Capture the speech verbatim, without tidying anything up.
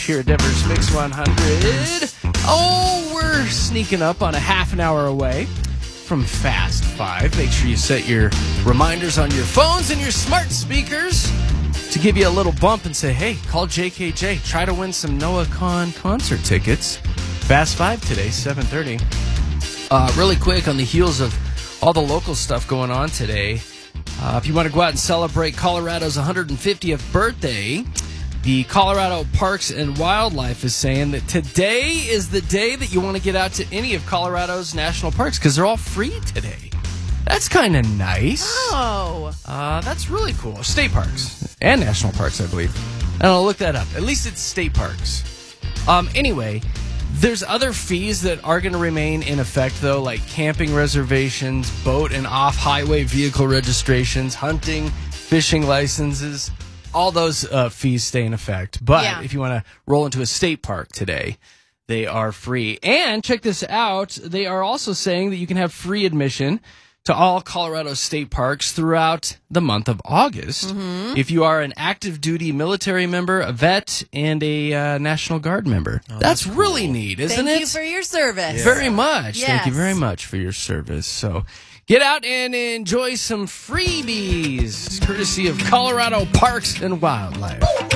here at Denver's Mix one hundred. Oh, we're sneaking up on a half an hour away from Fast Five. Make sure you set your reminders on your phones and your smart speakers to give you a little bump and say, hey, call J K J. Try to win some Noah Kahan concert tickets. Fast Five today, seven thirty. Uh, really quick, on the heels of all the local stuff going on today, uh, if you want to go out and celebrate Colorado's one hundred fiftieth birthday, the Colorado Parks and Wildlife is saying that today is the day that you want to get out to any of Colorado's national parks because they're all free today. That's kind of nice. Oh. Uh, that's really cool. State parks and national parks, I believe. I don't know, look that up. At least it's state parks. Um, anyway, there's other fees that are going to remain in effect, though, like camping reservations, boat and off-highway vehicle registrations, hunting, fishing licenses. All those uh, fees stay in effect. But Yeah. if you want to roll into a state park today, they are free. And check this out. They are also saying that you can have free admission to all Colorado state parks throughout the month of August Mm-hmm. if you are an active duty military member, a vet, and a uh, National Guard member. Oh, that's that's really cool. neat, isn't Thank it? you for your service. Very much. Thank you Yes. very much for your service. So get out and enjoy some freebies, courtesy of Colorado Parks and Wildlife.